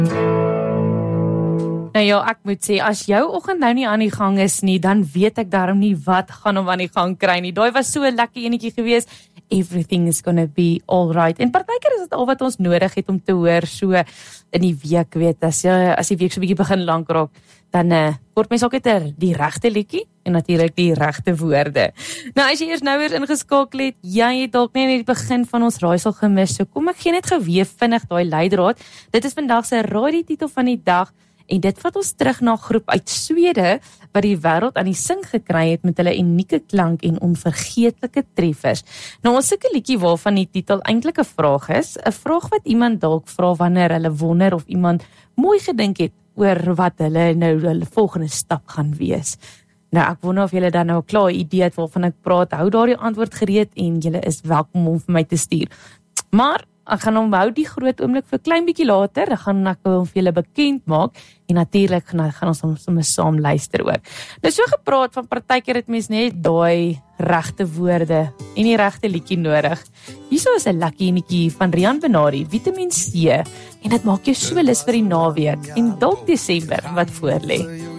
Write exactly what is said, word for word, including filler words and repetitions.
Nou ja, ek moet sê, as jou oggend nou nie aan die gang is nie, dan weet ek daarom nie wat gaan om aan die gang kry nie. Daai was so 'n lekker enetjie gewees. Everything is gonna be alright. En partykeer is dit al wat ons nodig het om te hoor so in die week, weet, as, jy, as die week so 'n bietjie begin lank raak, dan uh, word mens ook net die regte liedjie en natuurlik die regte woorde. Nou, as jy eers nou weer ingeskakel het, jy het dalk net in die begin van ons raaisel gemis, so kom ek gee net geweef vinnig daai leidraad. Dit is vandag se raai die titel van die dag. En dit vat ons terug na 'n groep uit Swede wat die wêreld aan die sing gekry het met hulle unieke klank en onvergeetlike treffers. Nou ons soek 'n liedjie waarvan die titel eintlik 'n vraag is, 'n vraag wat iemand dalk vra wanneer hulle wonder of iemand mooi gedink het oor wat hulle nou hulle volgende stap gaan wees. Nou ek wonder of julle dan nou 'n klaar idee het waarvan ek praat. Hou daardie antwoord gereed en julle is welkom om vir my te stuur. Maar ek gaan onthou die groot oomblik vir 'n klein bietjie later, dan gaan ek hom vir julle bekend maak en natuurlik gaan, gaan ons hom sommer saam luister ook. Nou so gepraat van partykeer het mens net daai regte woorde en die regte liedjie nodig. Hierso is 'n lekker enetjie van Rian Benari, Vitamine C, en dit maak jou so lus vir die naweek en dalk Desember wat voorlê.